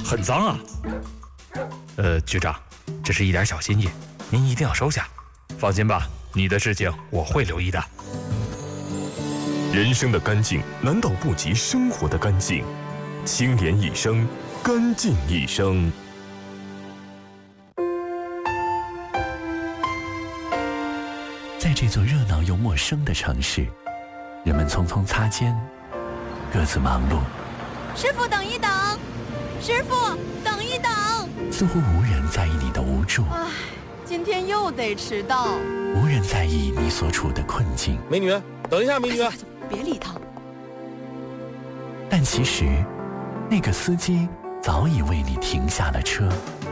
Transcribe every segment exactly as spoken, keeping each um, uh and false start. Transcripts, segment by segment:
很脏啊。呃，局长，这是一点小心意，您一定要收下。放心吧，你的事情我会留意的。 人生的干净难道不及生活的干净？清廉一生，干净一生。 在这座热闹又陌生的城市，人们匆匆擦肩，各自忙碌。 师傅，等一等！师傅，等一等！ 似乎无人在意你的无助。 唉，今天又得迟到。 无人在意你所处的困境。 美女，等一下，美女， 别理他。 但其实，那个司机早已为你停下了车。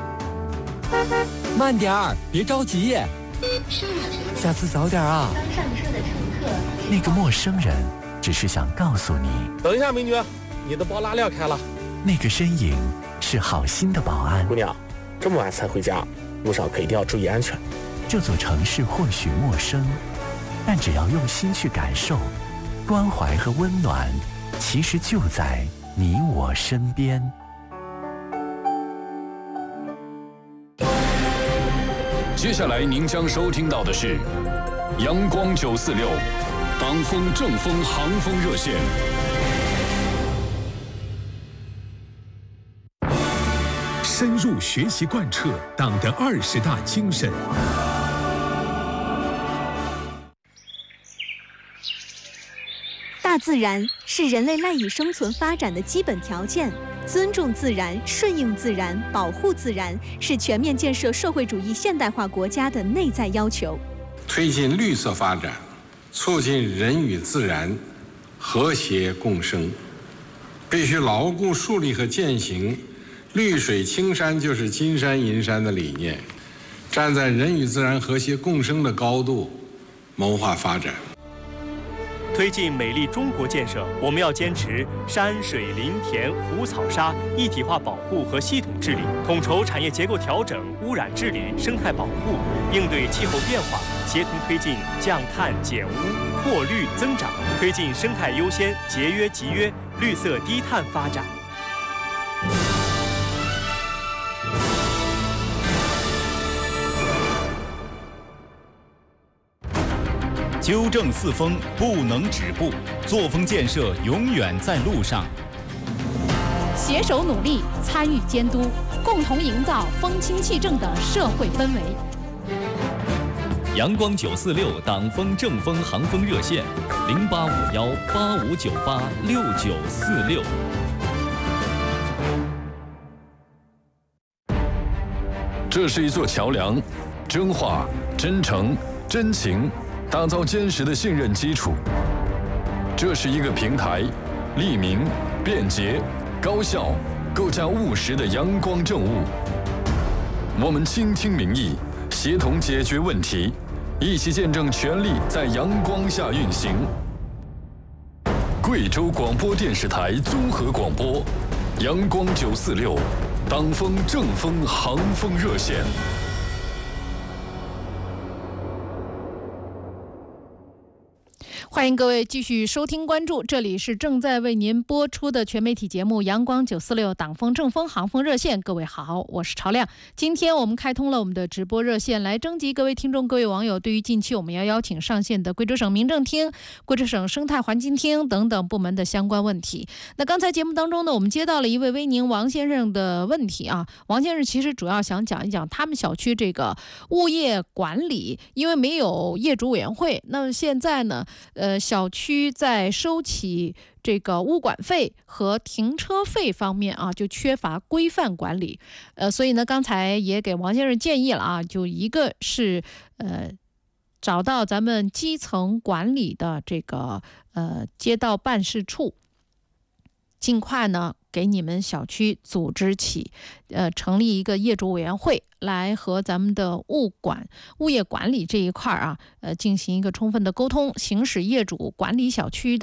慢点儿，别着急。下次早点啊！ 刚上车的乘客， 那个陌生人只是想告诉你， 等一下，美女，你的包拉链开了。 那个身影是好心的保安。 姑娘，这么晚才回家，路上可一定要注意安全。 这座城市或许陌生，但只要用心去感受，关怀和温暖其实就在你我身边。 接下来您将收听到的是阳光九四六党风正风航风热线。 深入学习贯彻党的二十大精神。 大自然是人类赖以生存发展的基本条件。尊重自然、顺应自然、保护自然，是全面建设社会主义现代化国家的内在要求。 推进绿色发展，促进人与自然和谐共生，必须牢固树立和践行“绿水青山就是金山银山”的理念，站在人与自然和谐共生的高度谋划发展。 推进美丽中国建设，我们要坚持山水林田湖草沙一体化保护和系统治理，统筹产业结构调整、污染治理、生态保护，应对气候变化，协同推进降碳减污、扩绿增长，推进生态优先、节约集约、绿色低碳发展。 纠正四风不能止步，作风建设永远在路上。 携手努力，参与监督，共同营造风清气正的社会氛围。 阳光九四六党风正风航风热线：零八五幺八五九八六九四六。 这是一座桥梁，真话、真诚、真情。打造坚实的信任基础。这是一个平台，利民、便捷、高效，构架务实的阳光政务。我们倾听民意，协同解决问题，一起见证权力在阳光下运行。贵州广播电视台综合广播，阳光九四六，党风正风航风热线。 欢迎各位继续收听关注，这里是正在为您播出的全媒体节目阳光九四六党风正风航风热线。各位好，我是朝亮。今天我们开通了我们的直播热线，来征集各位听众各位网友对于近期我们要邀请上线的贵州省民政厅、贵州省生态环境厅等等部门的相关问题。那刚才节目当中呢，我们接到了一位威宁王先生的问题啊。王先生其实主要想讲一讲他们小区这个物业管理，因为没有业主委员会，那么现在呢呃，小区在收起这个物管费和停车费方面啊，就缺乏规范管理。呃，所以呢，刚才也给王先生建议了啊，就一个是呃，找到咱们基层管理的这个呃街道办事处，尽快呢给你们小区组织起，呃，成立一个业主委员会，来和咱们的物管、物业管理这一块啊，呃，进行一个充分的沟通，行使业主管理小区的